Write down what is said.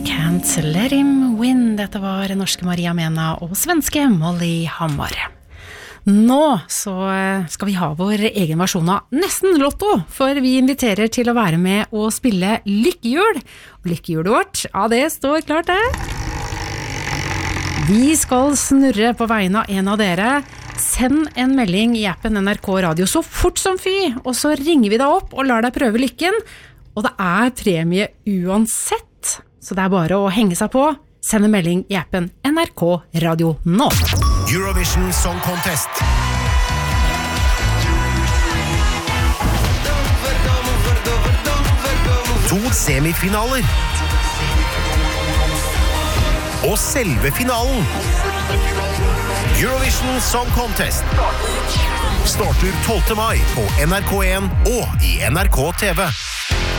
Can't let him win. Dette var norske Maria Mena og svenske Molly Hammar. Nå så skal vi ha vår egen versjon av Nesten Lotto, for vi inviterer til å være med og spille lykkehjul. Og lykkehjulet vårt, ja det står klart det. Vi skal snurre på vegne av en av dere. Send en melding i appen NRK Radio så fort som fy, og så ringer vi deg opp og lar deg prøve lykken. Og det premie uansett. Så det bare å henge seg på. Send en melding i appen NRK Radio nå. Eurovision Song Contest. To semifinaler. Og selve finalen. Eurovision Song Contest. Starter 12. mai på NRK1 og i NRK TV.